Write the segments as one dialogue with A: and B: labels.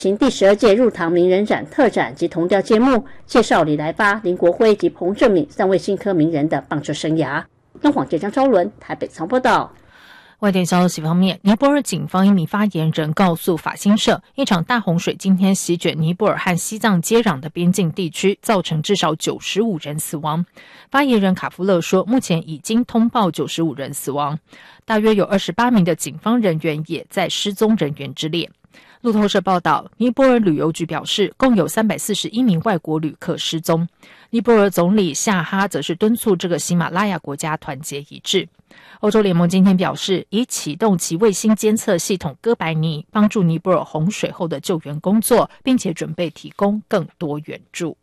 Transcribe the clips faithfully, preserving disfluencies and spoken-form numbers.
A: 行第十二届入唐名人展特展及同调节目，介绍李来发、林国辉及彭正敏三位新科名人的棒球生涯。央广记者张昭伦台北采访报道。
B: 外电消息方面，尼泊尔警方一名发言人告诉法新社，一场大洪水今天席卷尼泊尔和西藏接壤的边境地区，造成至少九十五人死亡。发言人卡夫勒说，目前已经通报九十五人死亡，大约有二十八名的警方人员也在失踪人员之列。路透社报道，尼泊尔旅游局表示，共有三百四十一名外国旅客失踪。尼泊尔总理夏哈则是敦促这个喜马拉雅国家团结一致。欧洲联盟今天表示，已启动其卫星监测系统哥白尼，帮助尼泊尔洪水后的救援工作，并且准备提供更多援助。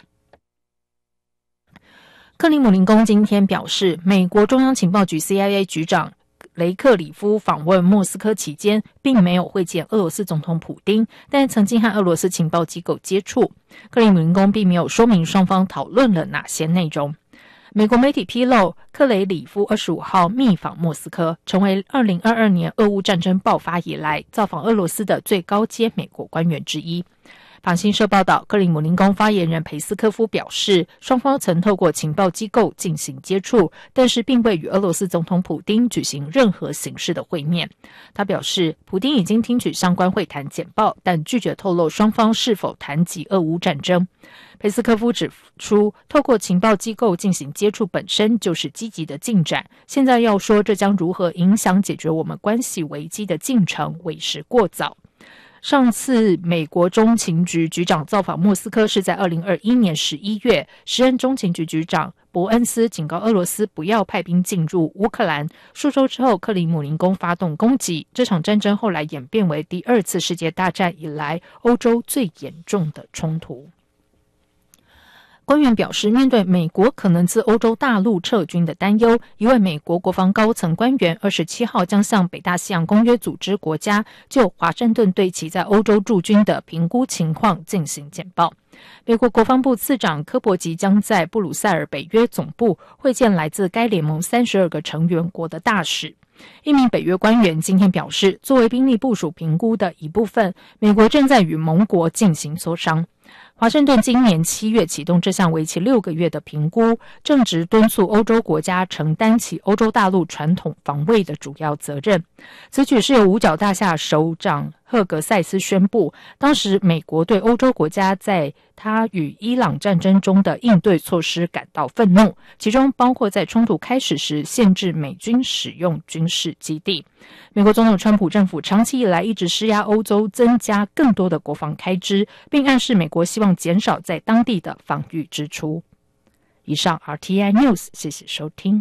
B: 克里姆林宫今天表示，美国中央情报局 C I A 局长雷克里夫访问莫斯科期间，并没有会见俄罗斯总统普丁，但曾经和俄罗斯情报机构接触。克里姆林宫并没有说明双方讨论了哪些内容。美国媒体披露，克雷里夫二十五号密访莫斯科，成为二零二二年俄乌战争爆发以来造访俄罗斯的最高阶美国官员之一。法新社报道，克里姆林宫发言人佩斯科夫表示，双方曾透过情报机构进行接触，但是并未与俄罗斯总统普丁举行任何形式的会面。他表示，普丁已经听取相关会谈简报，但拒绝透露双方是否谈及俄乌战争。佩斯科夫指出，透过情报机构进行接触本身就是积极的进展，现在要说这将如何影响解决我们关系危机的进程，为时过早。上次美国中情局局长造访莫斯科是在二零二一年十一月，时任中情局局长伯恩斯警告俄罗斯不要派兵进入乌克兰。数周之后，克里姆林宫发动攻击，这场战争后来演变为第二次世界大战以来欧洲最严重的冲突。官员表示，面对美国可能自欧洲大陆撤军的担忧，一位美国国防高层官员二十七号将向北大西洋公约组织国家就华盛顿对其在欧洲驻军的评估情况进行简报。美国国防部次长科伯吉将在布鲁塞尔北约总部会见来自该联盟三十二个成员国的大使。一名北约官员今天表示，作为兵力部署评估的一部分，美国正在与盟国进行磋商。华盛顿今年七月启动这项为期六个月的评估，正值敦促欧洲国家承担起欧洲大陆传统防卫的主要责任。此举是由五角大厦首长赫格塞斯宣布，当时美国对欧洲国家在他与伊朗战争中的应对措施感到愤怒，其中包括在冲突开始时限制美军使用军事基地。美国总统川普政府长期以来一直施压欧洲增加更多的国防开支，并暗示美国希望减少在当地的防御支出。以上 R T I News， 谢谢收听。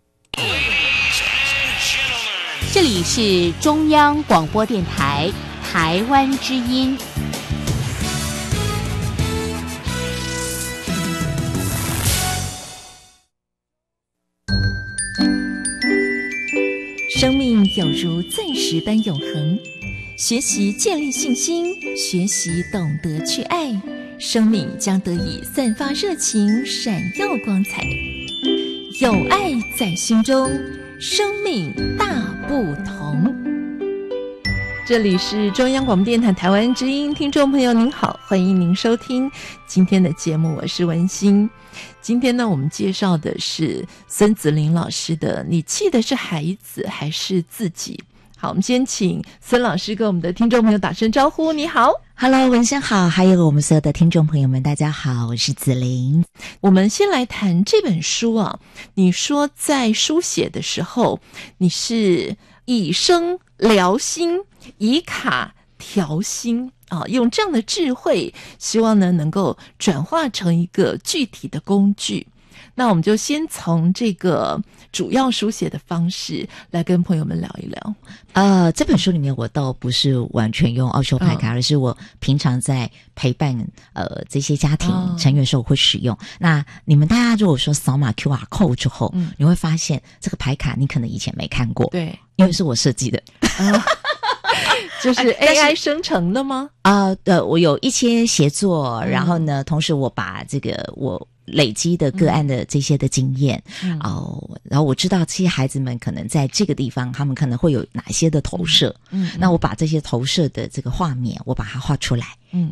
C: 这里是中央广播电台台湾之音。
D: 生命有如钻石般永恒，学习建立信心，学习懂得去爱，生命将得以散发热情，闪耀光彩。有爱在心中，生命大不同。这里是中央广播电台台湾之音，听众朋友您好，欢迎您收听今天的节目，我是文心。今天呢，我们介绍的是孙子林老师的《你气的是孩子还是自己》。好，我们先请孙老师跟我们的听众朋友打声招呼。你好。
E: Hello， 文生好，还有我们所有的听众朋友们，大家好，我是子琳。
D: 我们先来谈这本书啊，你说在书写的时候，你是以声疗心，以卡调心啊，用这样的智慧，希望呢能够转化成一个具体的工具。那我们就先从这个主要书写的方式来跟朋友们聊一聊。
E: 呃，这本书里面我倒不是完全用奥修牌卡，嗯、而是我平常在陪伴呃这些家庭成员的时候会使用。哦、那你们大家如果说扫码 Q R code 之后，嗯、你会发现这个牌卡你可能以前没看过，
D: 对，
E: 因为是我设计的。嗯
D: 就是 A I 生成的吗？
E: 啊、呃，呃，我有一些协作，然后呢，同时我把这个我累积的个案的这些的经验，
B: 嗯
E: 哦，然后我知道这些孩子们可能在这个地方，他们可能会有哪些的投射，
B: 嗯，
E: 那我把这些投射的这个画面，我把它画出来，
B: 嗯